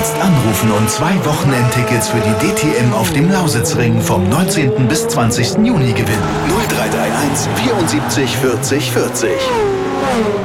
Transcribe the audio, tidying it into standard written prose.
Jetzt anrufen und 2 Wochenendtickets für die DTM auf dem Lausitzring vom 19. bis 20. Juni gewinnen. 0331 74 40 40.